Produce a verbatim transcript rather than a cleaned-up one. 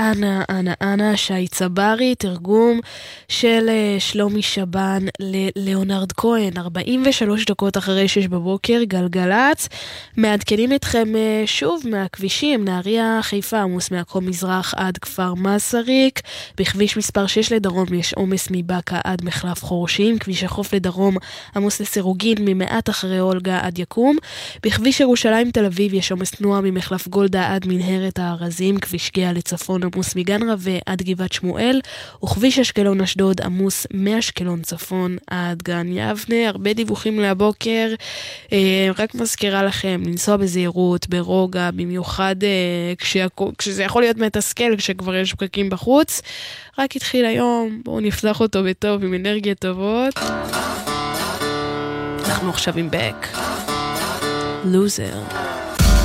אנה, אנה, אנה, שי צברי, תרגום של שלומי שבן ללאונרד כהן, ארבעים ושלוש דקות אחרי שש בבוקר, גלגלץ, מעדכנים אתכם שוב מהכבישים, נהריה, חיפה, עמוס מעכו מזרח עד כפר מסריק, בכביש מספר שש לדרום יש עומס מבקה עד מחלף חורשים, כביש החוף לדרום עמוס לסירוגין ממעט אחרי אולגה עד יקום, בכביש ירושלים תל אביב יש עומס תנועה ממחלף גולדה עד מנהרת הארזים, כביש גאה לצפון עמוס מגן רווה עד גבעת שמואל, וכביש אשקלון אשדוד עמוס מאשקלון צפון עד גן יבנה. הרבה דיווחים להבוקר, אה, רק מזכירה לכם לנסוע בזהירות, ברוגע, במיוחד אה, כשה, כשזה יכול להיות מתסכל, כשכבר יש פקקים בחוץ. רק התחיל היום, בואו נפתח אותו בטוב עם אנרגיה טובות. אנחנו עכשיו עם בק לוזר.